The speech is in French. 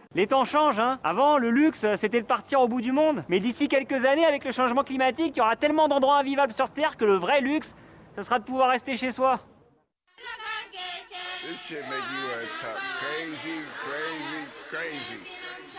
Les temps changent, hein. Avant, le luxe, c'était de partir au bout du monde. Mais d'ici quelques années, avec le changement climatique, il y aura tellement d'endroits invivables sur Terre que le vrai luxe, ça sera de pouvoir rester chez soi. This shit make you talk crazy, crazy, crazy.